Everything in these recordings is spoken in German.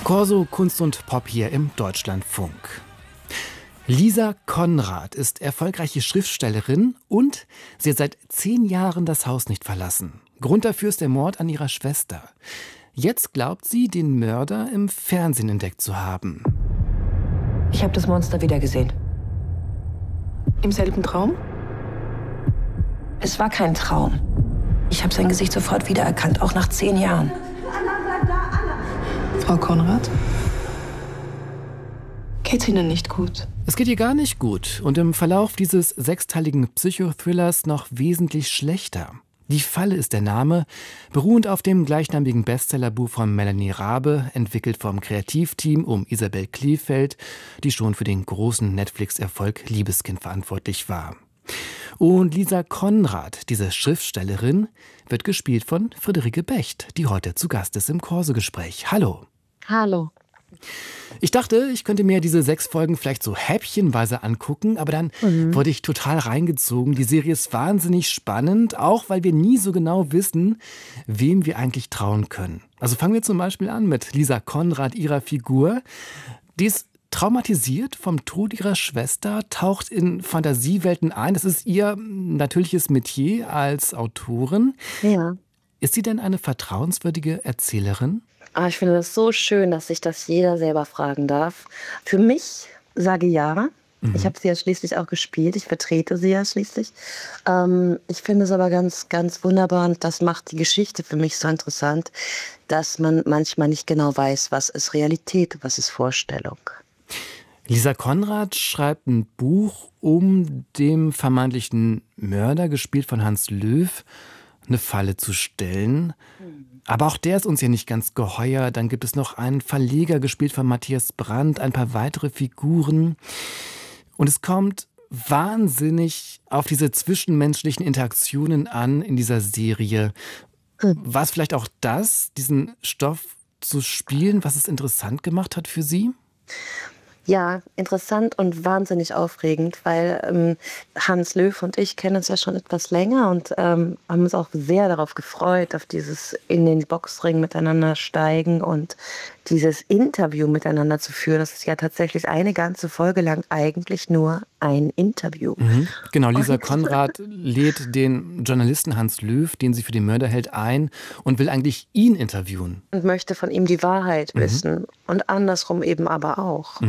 Corso Kunst und Pop hier im Deutschlandfunk. Lisa Konrad ist erfolgreiche Schriftstellerin und sie hat seit 10 Jahren das Haus nicht verlassen. Grund dafür ist der Mord an ihrer Schwester. Jetzt glaubt sie, den Mörder im Fernsehen entdeckt zu haben. Ich habe das Monster wieder gesehen. Im selben Traum? Es war kein Traum. Ich habe sein Gesicht sofort wiedererkannt, auch nach 10 Jahren. Frau Konrad? Geht's Ihnen nicht gut? Es geht ihr gar nicht gut und im Verlauf dieses 6-teiligen Psychothrillers noch wesentlich schlechter. Die Falle ist der Name, beruhend auf dem gleichnamigen Bestsellerbuch von Melanie Rabe, entwickelt vom Kreativteam um Isabel Kleefeld, die schon für den großen Netflix-Erfolg Liebeskind verantwortlich war. Und Lisa Konrad, diese Schriftstellerin, wird gespielt von Friederike Becht, die heute zu Gast ist im Corso-Gespräch. Hallo. Hallo. Ich dachte, ich könnte mir diese 6 Folgen vielleicht so häppchenweise angucken, aber dann wurde ich total reingezogen. Die Serie ist wahnsinnig spannend, auch weil wir nie so genau wissen, wem wir eigentlich trauen können. Also fangen wir zum Beispiel an mit Lisa Konrad, ihrer Figur. Die ist traumatisiert vom Tod ihrer Schwester, taucht in Fantasiewelten ein. Das ist ihr natürliches Metier als Autorin. Ja. Ist sie denn eine vertrauenswürdige Erzählerin? Ich finde das so schön, dass sich das jeder selber fragen darf. Für mich sage ja. Ich habe sie ja schließlich auch gespielt. Ich vertrete sie ja schließlich. Ich finde es aber ganz, ganz wunderbar und das macht die Geschichte für mich so interessant, dass man manchmal nicht genau weiß, was ist Realität, was ist Vorstellung. Lisa Konrad schreibt ein Buch, um dem vermeintlichen Mörder, gespielt von Hans Löw, eine Falle zu stellen. Aber auch der ist uns ja nicht ganz geheuer. Dann gibt es noch einen Verleger, gespielt von Matthias Brandt, ein paar weitere Figuren. Und es kommt wahnsinnig auf diese zwischenmenschlichen Interaktionen an in dieser Serie. War es vielleicht auch das, diesen Stoff zu spielen, was es interessant gemacht hat für Sie? Ja, interessant und wahnsinnig aufregend, weil Hans Löw und ich kennen uns ja schon etwas länger und haben uns auch sehr darauf gefreut, auf dieses in den Boxring miteinander steigen und dieses Interview miteinander zu führen. Das ist ja tatsächlich eine ganze Folge lang eigentlich nur ein Interview. Genau, Lisa Konrad lädt den Journalisten Hans Löw, den sie für den Mörder hält, ein und will eigentlich ihn interviewen. Und möchte von ihm die Wahrheit wissen und andersrum eben aber auch.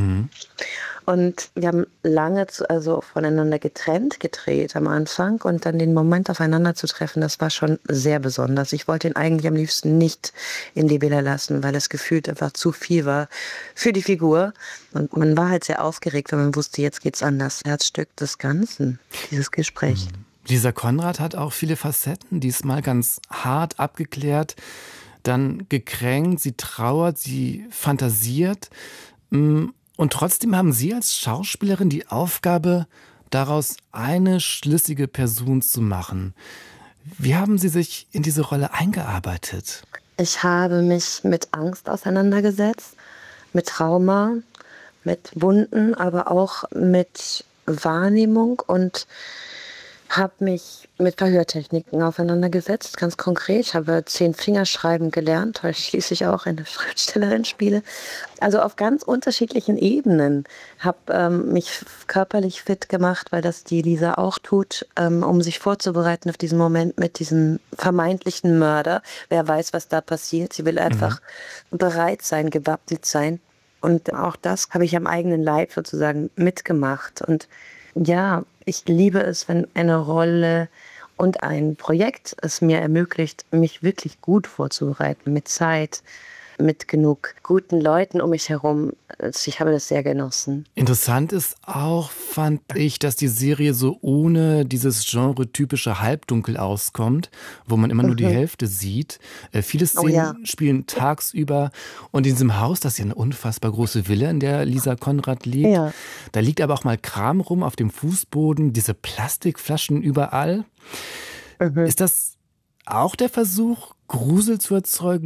Und wir haben lange voneinander getrennt gedreht am Anfang und dann den Moment aufeinander zu treffen, das war schon sehr besonders. Ich wollte ihn eigentlich am liebsten nicht in die Villa lassen, weil es gefühlt einfach zu viel war für die Figur. Und man war halt sehr aufgeregt, weil man wusste, jetzt geht's an das Herzstück des Ganzen, dieses Gespräch. Lisa Konrad hat auch viele Facetten, diesmal ganz hart abgeklärt, dann gekränkt, sie trauert, sie fantasiert. Und trotzdem haben Sie als Schauspielerin die Aufgabe, daraus eine schlüssige Person zu machen. Wie haben Sie sich in diese Rolle eingearbeitet? Ich habe mich mit Angst auseinandergesetzt, mit Trauma, mit Wunden, aber auch mit Wahrnehmung und habe mich mit Verhörtechniken auseinandergesetzt, ganz konkret. Ich habe 10 Fingerschreiben gelernt, weil ich schließlich auch eine Schriftstellerin spiele. Also auf ganz unterschiedlichen Ebenen. Habe mich körperlich fit gemacht, weil das die Lisa auch tut, um sich vorzubereiten auf diesen Moment mit diesem vermeintlichen Mörder. Wer weiß, was da passiert. Sie will einfach bereit sein, gewappnet sein. Und auch das habe ich am eigenen Leib sozusagen mitgemacht. Und ja, ich liebe es, wenn eine Rolle und ein Projekt es mir ermöglicht, mich wirklich gut vorzubereiten, mit Zeit, mit genug guten Leuten um mich herum. Ich habe das sehr genossen. Interessant ist auch, fand ich, dass die Serie so ohne dieses genre-typische Halbdunkel auskommt, wo man immer nur die Hälfte sieht. Viele Szenen spielen tagsüber und in diesem Haus, das ist ja eine unfassbar große Villa, in der Lisa Konrad lebt. Da liegt aber auch mal Kram rum auf dem Fußboden, diese Plastikflaschen überall. Ist das auch der Versuch, Grusel zu erzeugen,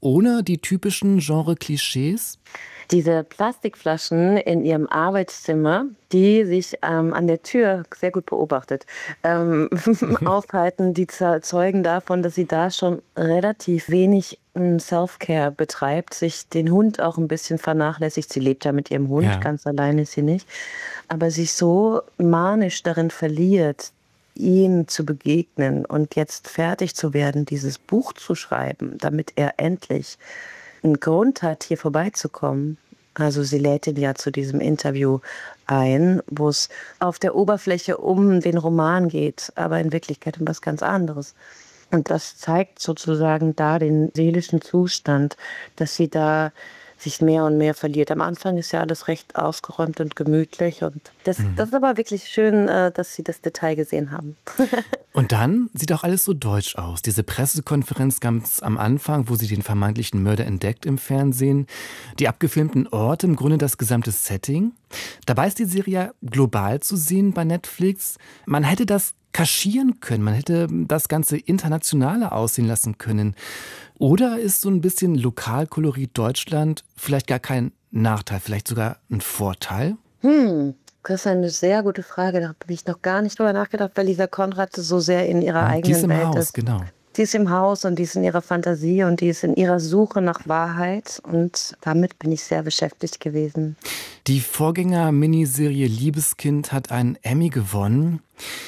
ohne die typischen Genre-Klischees? Diese Plastikflaschen in ihrem Arbeitszimmer, die sich an der Tür sehr gut beobachtet, aufhalten, die zeugen davon, dass sie da schon relativ wenig Self-Care betreibt, sich den Hund auch ein bisschen vernachlässigt. Sie lebt ja mit ihrem Hund, ganz allein ist sie nicht, aber sich so manisch darin verliert, ihm zu begegnen und jetzt fertig zu werden, dieses Buch zu schreiben, damit er endlich einen Grund hat, hier vorbeizukommen. Also sie lädt ihn ja zu diesem Interview ein, wo es auf der Oberfläche um den Roman geht, aber in Wirklichkeit um was ganz anderes. Und das zeigt sozusagen da den seelischen Zustand, dass sie da sich mehr und mehr verliert. Am Anfang ist ja alles recht ausgeräumt und gemütlich. Und das ist aber wirklich schön, dass Sie das Detail gesehen haben. Und dann sieht auch alles so deutsch aus. Diese Pressekonferenz ganz am Anfang, wo sie den vermeintlichen Mörder entdeckt im Fernsehen. Die abgefilmten Orte, im Grunde das gesamte Setting. Dabei ist die Serie ja global zu sehen bei Netflix. Man hätte das kaschieren können. Man hätte das Ganze internationaler aussehen lassen können. Oder ist so ein bisschen Lokalkolorit Deutschland vielleicht gar kein Nachteil, vielleicht sogar ein Vorteil? Das ist eine sehr gute Frage. Da habe ich noch gar nicht drüber nachgedacht, weil Lisa Konrad so sehr in ihrer eigenen Die ist im Welt Haus, ist. genau. Die ist im Haus und die ist in ihrer Fantasie und die ist in ihrer Suche nach Wahrheit. Und damit bin ich sehr beschäftigt gewesen. Die Vorgänger-Miniserie Liebeskind hat einen Emmy gewonnen.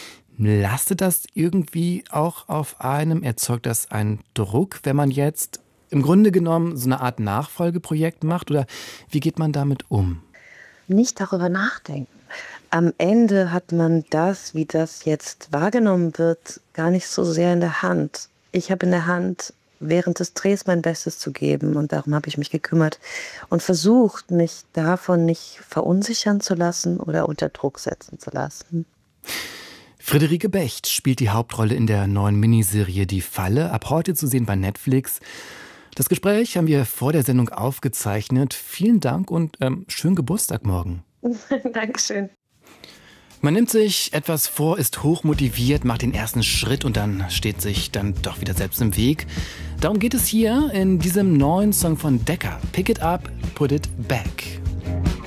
Lastet das irgendwie auch auf einem? Erzeugt das einen Druck, wenn man jetzt im Grunde genommen so eine Art Nachfolgeprojekt macht? Oder wie geht man damit um? Nicht darüber nachdenken. Am Ende hat man das, wie das jetzt wahrgenommen wird, gar nicht so sehr in der Hand. Ich habe in der Hand, während des Drehs mein Bestes zu geben. Und darum habe ich mich gekümmert und versucht, mich davon nicht verunsichern zu lassen oder unter Druck setzen zu lassen. Friederike Becht spielt die Hauptrolle in der neuen Miniserie Die Falle, ab heute zu sehen bei Netflix. Das Gespräch haben wir vor der Sendung aufgezeichnet. Vielen Dank und schönen Geburtstag morgen. Dankeschön. Man nimmt sich etwas vor, ist hochmotiviert, macht den ersten Schritt und dann steht sich dann doch wieder selbst im Weg. Darum geht es hier in diesem neuen Song von Decca. Pick it up, put it back.